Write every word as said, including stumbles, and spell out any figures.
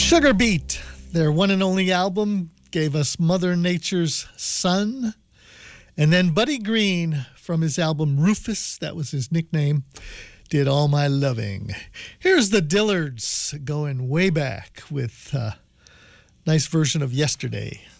Sugar Beet, their one and only album, gave us Mother Nature's Son. And then Buddy Green, from his album Rufus, that was his nickname, did All My Loving. Here's the Dillards going way back with a nice version of Yesterday.